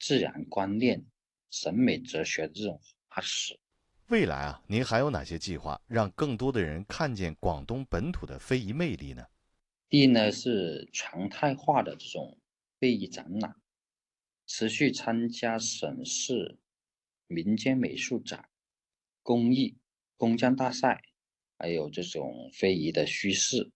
自然观念、审美哲学的这种化石。 未来啊，您还有哪些计划，让更多的人看见广东本土的非遗魅力呢？ 第一呢是常态化的这种非遗展览，持续参加省市民间美术展、工艺、工匠大赛，还有这种非遗的虚饰。